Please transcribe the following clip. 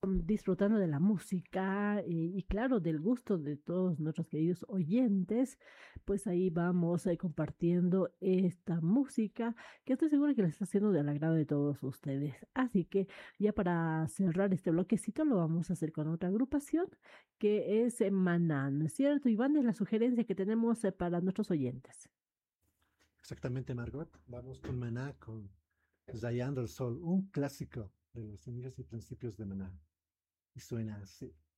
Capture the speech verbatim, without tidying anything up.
disfrutando de la música eh, y claro, del gusto de todos nuestros queridos oyentes, pues ahí vamos eh, compartiendo esta música que estoy segura que les está haciendo del agrado de todos ustedes. Así que ya para cerrar este bloquecito lo vamos a hacer con otra agrupación que es eh, Maná, ¿no es cierto? Iván, es la sugerencia que tenemos eh, para nuestros oyentes. Exactamente, Margot. Vamos con Maná, con Rayando el Sol, un clásico de los inicios y principios de Maná. Y suena así.